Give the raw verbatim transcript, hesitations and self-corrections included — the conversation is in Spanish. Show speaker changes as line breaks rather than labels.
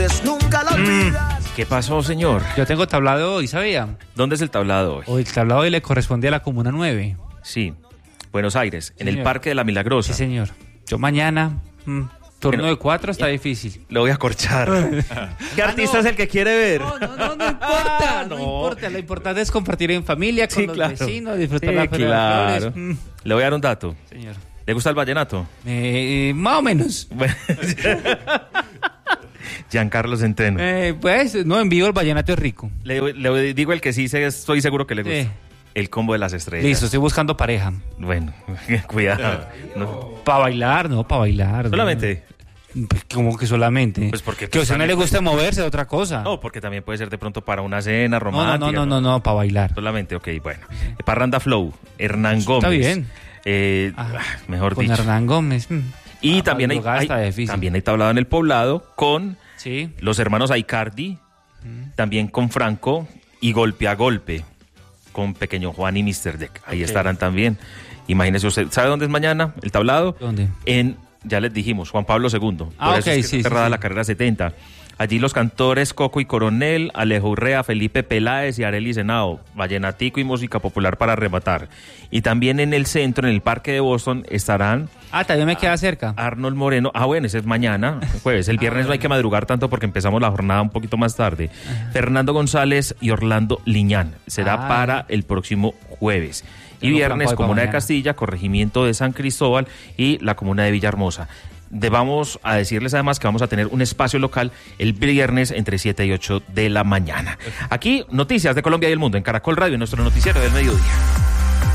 Nunca lo olvidas.
¿Qué pasó, señor?
Yo tengo tablado hoy, ¿sabía?
¿Dónde es el tablado hoy?
Hoy el tablado hoy le corresponde a la Comuna nueve.
Sí, Buenos Aires, en
Señor.
el Parque de la Milagrosa.
Sí, señor. Yo mañana, mm, turno
Bueno,
de cuatro está
eh,
difícil.
Lo voy a corchar. ¿Qué artista
no.
es el que quiere ver?
No, no, no, no importa, no.
No.
importa. Lo importante es compartir en familia con
Sí,
los
claro.
vecinos, disfrutar
Sí,
la Feria de
claro.
Flores. Mm,
Le voy a dar un dato.
señor.
¿Le gusta el vallenato?
Eh, más o menos.
Bueno. Giancarlo Centeno.
Eh, pues, no, en vivo el vallenato es rico.
Le, le digo el que sí sé, estoy seguro que le gusta.
Sí.
El combo de las estrellas.
Listo, estoy buscando pareja.
Bueno, cuidado. No.
Para bailar, no, para bailar.
Solamente.
No. Pues, ¿cómo que solamente?
Pues porque
que a usted no le guste moverse, otra cosa.
No, porque también puede ser de pronto para una cena
no,
romántica.
no, no, no, no, no para bailar.
Solamente, ok, bueno. Parranda Flow, Hernán Gómez.
Está bien.
Eh,
Ah,
mejor
con
dicho.
Hernán Gómez. mm.
Y
Ah,
también, hay,
madrugada
hay-
está difícil.
también hay tablado en el Poblado con
Sí.
los hermanos Aicardi, también con Franco y Golpe a Golpe, con Pequeño Juan y mister Deck. Ahí
Ok.
estarán también. Imagínese usted, ¿sabe dónde es mañana el tablado?
¿Dónde?
En, ya les dijimos, Juan Pablo segundo.
Ah,
Por eso
ok,
es que
sí,
está
sí,
cerrada
sí.
la carrera setenta. Allí los cantores Coco y Coronel, Alejo Urrea, Felipe Peláez y Arely Senao, vallenatico y música popular para rematar. Y también en el centro, en el Parque de Boston, estarán
Ah, también me queda cerca.
Arnold Moreno. Ah, bueno, ese es mañana, jueves. El viernes no hay que madrugar tanto porque empezamos la jornada un poquito más tarde. Fernando González y Orlando Liñán. Será
Ah.
para el próximo jueves. Y
Tengo plan
viernes,
para hoy para
Comuna de
mañana.
Castilla, Corregimiento de San Cristóbal y la Comuna de Villahermosa. De, vamos a decirles además que vamos a tener un espacio local el viernes entre siete y ocho de la mañana. Aquí, noticias de Colombia y el mundo en Caracol Radio, en nuestro noticiero del mediodía.